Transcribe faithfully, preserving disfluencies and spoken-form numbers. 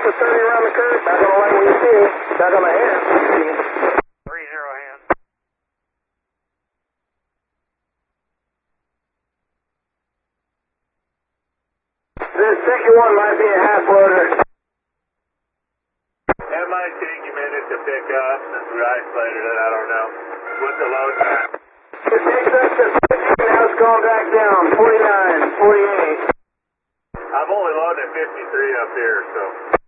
with the thirty around the curve. Back on the line when you see me. Back on the hand. Three zero hand. This second one might be a half loader. That might take a minute to pick up. We isolated it, I don't know. What's the load time? It takes us to fifteen, now it's going back down. forty-nine, forty-eight. I'm only loading at fifty-three up here, so.